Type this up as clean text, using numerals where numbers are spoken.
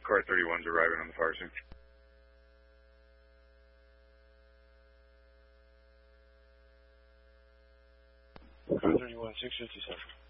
Car 31's arriving on the fire scene. Car 31, 657.